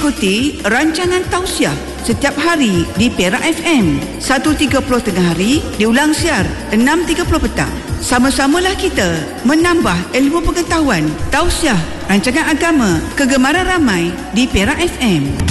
Ikuti rancangan tausiah setiap hari di Perak FM 1.30 tengah hari, diulang siar 6.30 petang. Sama-samalah kita menambah ilmu pengetahuan. Tausiah rancangan agama kegemaran ramai di Perak FM.